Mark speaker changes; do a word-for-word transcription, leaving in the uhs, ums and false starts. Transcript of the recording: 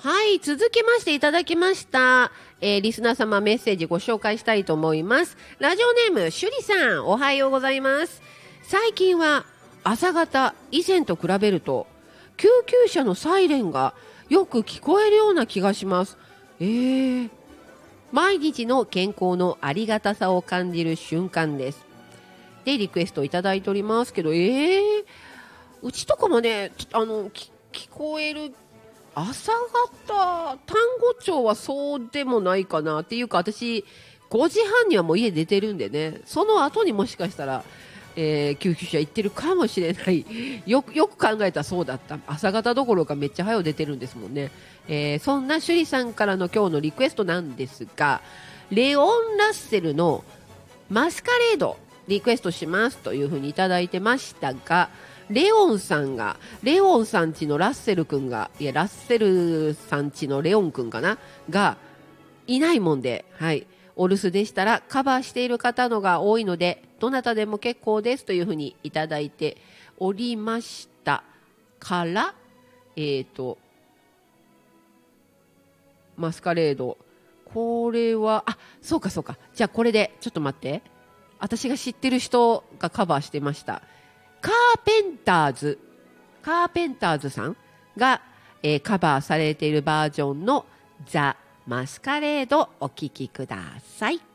Speaker 1: はい、続きましていただきました、えー、リスナー様メッセージご紹介したいと思います。ラジオネームしゅりさん、おはようございます。最近は朝方以前と比べると救急車のサイレンがよく聞こえるような気がします。えー、毎日の健康のありがたさを感じる瞬間です。でリクエストをいただいておりますけど、えー、うちとかもね、あの聞こえる。朝方、単語帳はそうでもないかなっていうか、私ごじはんにはもう家出てるんでね、その後にもしかしたら、えー、救急車行ってるかもしれない。よくよく考えたらそうだった。朝方どころかめっちゃ早う出てるんですもんね。えー、そんな趣里さんからの今日のリクエストなんですが、レオン・ラッセルのマスカレードリクエストしますというふうにいただいてましたが、レオンさんがレオンさんちのラッセル君がいやラッセルさんちのレオン君かながいないもんで、はい、お留守でしたらカバーしている方のが多いのでどなたでも結構ですというふうにいただいておりましたから、えーとマスカレード、これはあそうかそうか、じゃあこれでちょっと待って、私が知ってる人がカバーしてました。カーペンターズカーペンターズさんが、えー、カバーされているバージョンのザ・マスカレードお聴きください。